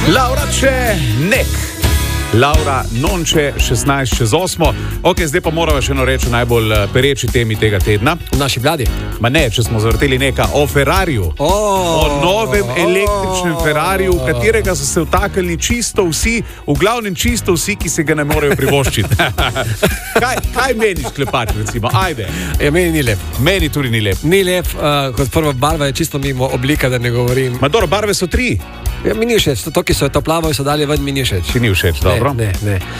Laura Čenek. Laura Nonče, 16:08. Ok, zdaj pa moramo še eno reči o najbolj pereči temi tega tedna. V naši vladi? Ma ne, če smo zavrteli nekaj o Ferrariju. O novem električnem Ferrariju, v katerega so se vtaknili čisto vsi, v glavnem čisto vsi, ki se ga ne morejo privoščiti. Kaj meniš, Klepač, recimo? Ajde. Ja, meni ni lep. Meni tudi ni lep. Ni lep, kot prva barva je čisto mimo oblika, da ne govorim. Ma dobro, barve so 3. Ja, mi ni všeč, to, ki so to plavo in so dali ven, mi ni všeč. Ti ni všeč, dobro? Ne.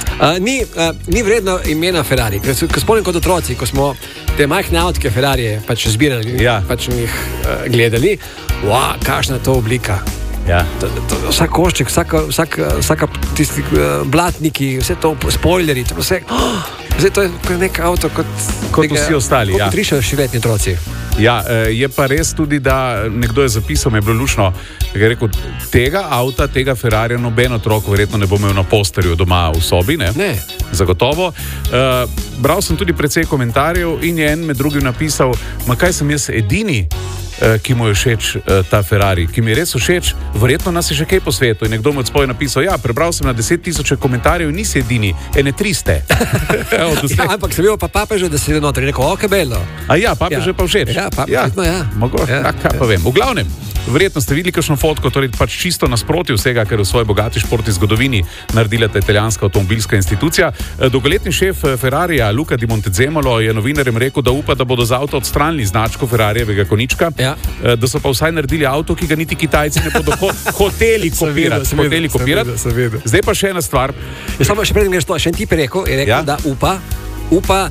Ni vredno imena Ferrari. Ko spomnim kot otroci, ko smo te majhne avtke Ferrarije pač zbirali, pač jih gledali, kakšna je to oblika. Ja. Vsak košček, vsaka tisti blatniki, vse to spoileri, to vse. Zdaj to je nek avto kot vsi ostali. Kot 3-4-letni otroci. Ja, je pa res tudi, da nekdo je zapisal, mi je bilo lušno, da je rekel, tega avta, tega Ferrarija noben otrok verjetno ne bo imel na posterju doma v sobi, ne? Ne. Zagotovo. Bral sem tudi precej komentarjev in je en med drugim napisal, ma kaj sem jaz edini, ki mu je všeč ta Ferrari, ki mi je res všeč, verjetno nas je še kaj po svetu. In nekdo mu od spodaj napisal, ja, prebral sem na 10.000 komentarjev in nisi edini, ene 300. Ampak sem bil pa papežu, da si notri rekel, ok, bello. A ja, papežu je pa všeč. Mogoče, kaj pa vem. V glavnem, verjetno ste videli kakšno fotko, torej pač čisto nasproti vsega, ker v svoji bogati športni zgodovini naredila ta italijanska avtomobilska institucija. Dolgoletni šef Ferrarija, Luca Di Montezemolo, je novinarjem rekel, da upa, da bodo z avto odstranili značko Ferrarijevega konjička, da so pa vsaj naredili avto, ki ga niti Kitajci ne bodo hoteli kopirati. Zdaj pa še ena stvar. Samo še predtem greš to, še en tip je rekel, da upa,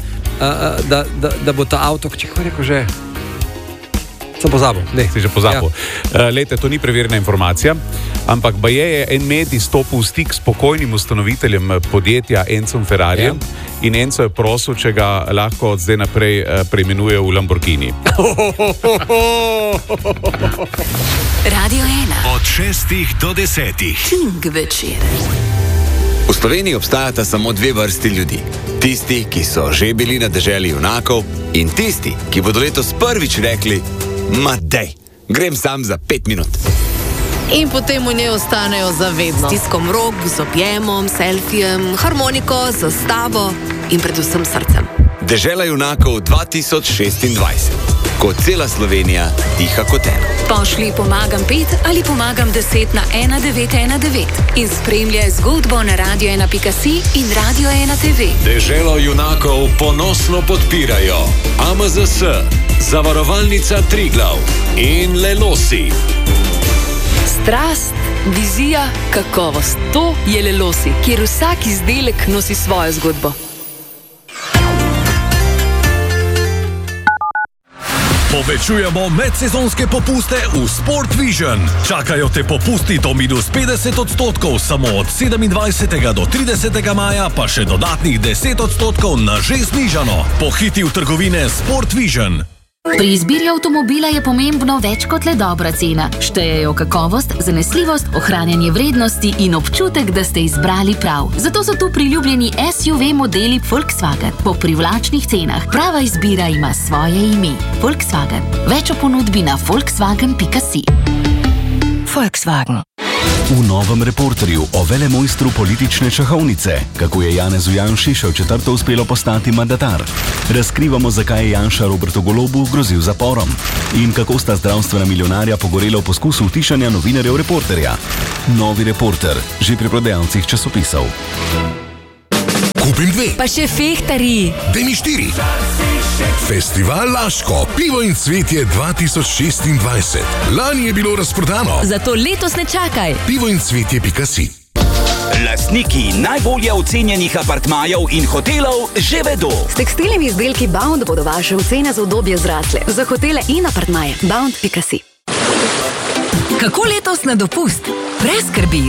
da bo ta avto, če kako je rekel že... Sem pozabil. Ne, si že pozabil. Ja. Lejte, to ni preverjena informacija, ampak baje je en medij stopil v stik s pokojnim ustanoviteljem podjetja Enzom Ferrarijem in Enzo je prosil, če ga lahko od zdaj naprej preimenuje v Lamborghini. Radio 1. Od 6 do 10. King večer. V Sloveniji obstajata samo 2 vrsti ljudi. Tisti, ki so že bili na deželi junakov in tisti, ki bodo letos prvič rekli, ma dej, grem sam za 5 minut. In potem v njej ostanejo zavedno. Stiskom rok, z objemom, selfijem, harmoniko, zastavo in predvsem srcem. Dežela junakov 2026. Ko cela Slovenija diha kot ena. Pošli pomagam 5 ali pomagam 10 na 1919 in spremljaj zgodbo na radio1.si in Radio 1 TV. Deželo junakov ponosno podpirajo AMZS, Zavarovalnica Triglav in Lelosi. Strast, vizija, kakovost. To je Lelosi, kjer vsak izdelek nosi svojo zgodbo. Povečujemo medsezonske popuste v Sport Vision. Čakajo te popusti do -50% samo od 27. do 30. maja, pa še dodatnih 10% na že znižano. Pohiti v trgovine Sport Vision. Pri izbiri avtomobila je pomembno več kot le dobra cena. Štejejo kakovost, zanesljivost, ohranjanje vrednosti in občutek, da ste izbrali prav. Zato so tu priljubljeni SUV modeli Volkswagen po privlačnih cenah. Prava izbira ima svoje ime. Volkswagen. Več o ponudbi na volkswagen.si. Volkswagen. V novem reporterju o velemojstru politične šahovnice, kako je Janezu Janši še v četrto uspelo postati mandatar. Razkrivamo, zakaj je Janša Robertu Golobu grozil zaporom in kako sta zdravstvena milijonarja pogorela v poskusu utišanja novinarjev reporterja. Novi reporter, že pri prodajalcih časopisov. Kupim 2. Pa še fehtari. Daj mi 4. Festival Laško, pivo in cvetje 2026. Lani je bilo razprodano. Zato letos ne čakaj. pivoincvetje.si. Lastniki najbolje ocenjenih apartmajev in hotelov že vedo. S tekstilnimi izdelki Bound bodo vaše ocene za udobje zrasle. Za hotele in apartmaje. Bound.si. Kako letos na dopust? Brez skrbi.